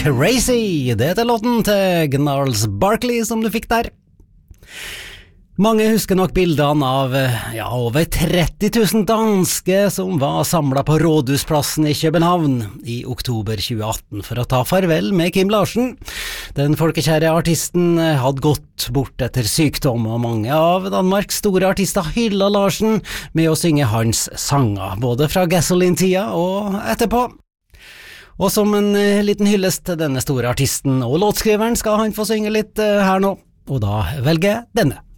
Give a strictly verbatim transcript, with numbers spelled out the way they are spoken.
Crazy, det heter låten til Gnarls Barkley som du fikk der. Mange husker nok bildene av ja, over tretti tusen danske som var samlet på Rådhusplassen i København i oktober tjue atten for å ta farvel med Kim Larsen. Den folkekjære artisten hadde gått bort etter sykdom, og mange av Danmarks store artister hyllet Larsen med å synge hans sanger, både fra Gasoline-tida og etterpå. Og som en liten hyllest til denne store artisten og låtskriveren skal han få synge litt her nå, og da velger jeg denne.